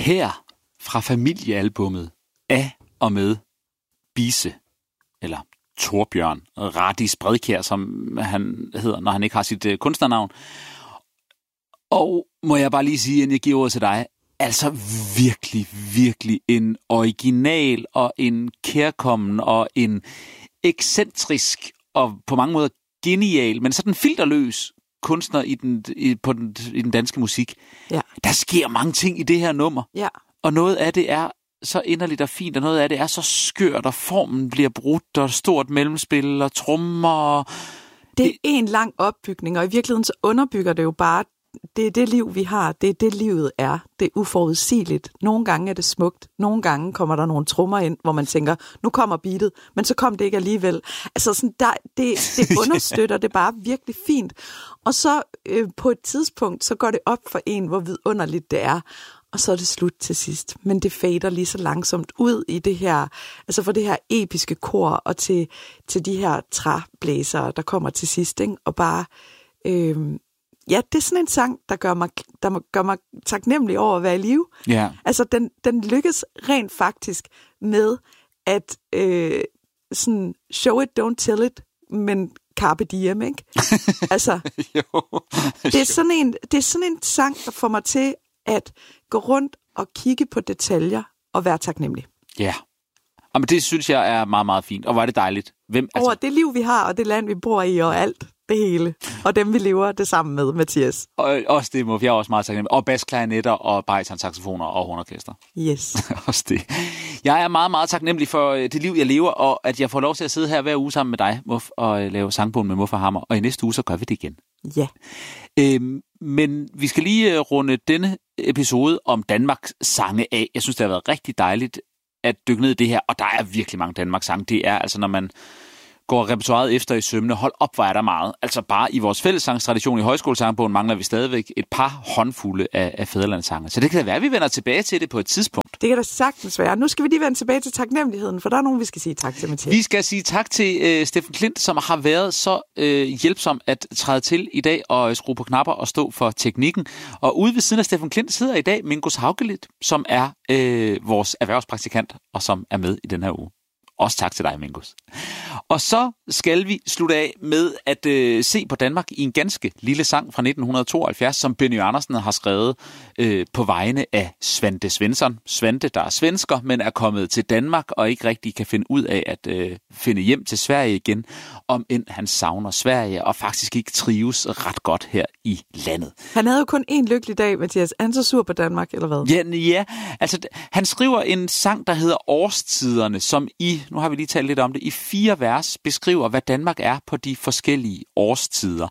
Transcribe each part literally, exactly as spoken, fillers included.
Her fra familiealbummet af og med Bise, eller Torbjørn Radis Bredkjær, som han hedder, når han ikke har sit uh, kunstnernavn. Og må jeg bare lige sige, inden jeg giver ordet til dig, altså virkelig, virkelig en original og en kærkommen og en ekscentrisk og på mange måder genial, men sådan filterløs kunstner i den, i, på den, i den danske musik. Ja. Der sker mange ting i det her nummer. Ja. Og noget af det er så inderligt og fint, og noget af det er så skørt, og formen bliver brudt, og stort mellemspil, og trommer. Det er en lang opbygning, og i virkeligheden så underbygger det jo bare, det er det liv, vi har. Det er det, livet er. Det er uforudsigeligt. Nogle gange er det smukt. Nogle gange kommer der nogle trommer ind, hvor man tænker, nu kommer beatet, men så kom det ikke alligevel. Altså sådan, der, det, det understøtter det bare virkelig fint. Og så øh, på et tidspunkt, så går det op for en, hvor vidunderligt det er. Og så er det slut til sidst. Men det fader lige så langsomt ud i det her, altså for det her episke kor, og til, til de her træblæsere, der kommer til sidst, ikke? Og bare... Øh, Ja, det er sådan en sang, der gør mig, der gør mig taknemmelig over at være i live. Ja. Altså, den, den lykkes rent faktisk med at øh, sådan show it, don't tell it, men carpe diem, ikke? Altså, jo. det er sådan en, det er sådan en sang, der får mig til at gå rundt og kigge på detaljer og være taknemmelig. Ja. Jamen, det synes jeg er meget, meget fint. Og hvor er det dejligt. Hvem, altså... Over det liv, vi har, og det land, vi bor i, og alt. Det hele. Og dem, vi lever det sammen med, Mathias. Og også det, Muff. Jeg er også meget taknemmelig. Og basklarinetter og baryton-saxofoner og hornorkester. Yes. Også det. Jeg er meget, meget taknemmelig for det liv, jeg lever, og at jeg får lov til at sidde her hver uge sammen med dig, Muff, og lave sangbogen med Muff og Hammer. Og i næste uge, så gør vi det igen. Ja. Øhm, men vi skal lige runde denne episode om Danmarks sange af. Jeg synes, det har været rigtig dejligt at dykke ned i det her, og der er virkelig mange Danmarks sange. Det er altså, når man går repertoiret efter i sømne. Hold op, hvor er der meget. Altså bare i vores fællessangstradition i højskolesangbogen mangler vi stadigvæk et par håndfulde af, af fædrelandssange. Så det kan da være, at vi vender tilbage til det på et tidspunkt. Det kan da sagtens være. Nu skal vi lige vende tilbage til taknemmeligheden, for der er nogen, vi skal sige tak til, Mathias. Vi skal sige tak til øh, Steffen Klint, som har været så øh, hjælpsom at træde til i dag og skrue på knapper og stå for teknikken. Og ude ved siden af Steffen Klint sidder i dag Mingus Haugelit, som er øh, vores erhvervspraktikant og som er med i den her uge. Også tak til dig, Mingus. Og så skal vi slutte af med at øh, se på Danmark i en ganske lille sang fra nitten tooghalvfjerds, som Benny Andersen har skrevet øh, på vegne af Svante Svensson. Svante, der er svensker, men er kommet til Danmark og ikke rigtig kan finde ud af at øh, finde hjem til Sverige igen, om end han savner Sverige og faktisk ikke trives ret godt her i landet. Han havde jo kun én lykkelig dag, Mathias. Er han så sur på Danmark, eller hvad? Ja, ja. Altså, han skriver en sang, der hedder Årstiderne, som i, nu har vi lige talt lidt om det, i fire vers beskriver, hvad Danmark er på de forskellige årstider.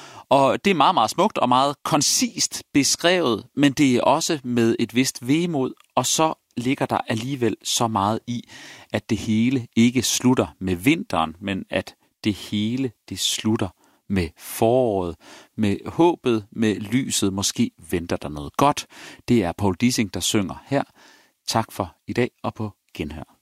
Og det er meget, meget smukt og meget koncist beskrevet, men det er også med et vist vemod, og så ligger der alligevel så meget i, at det hele ikke slutter med vinteren, men at det hele, det slutter med foråret, med håbet, med lyset. Måske venter der noget godt. Det er Poul Dissing, der synger her. Tak for i dag og på genhør.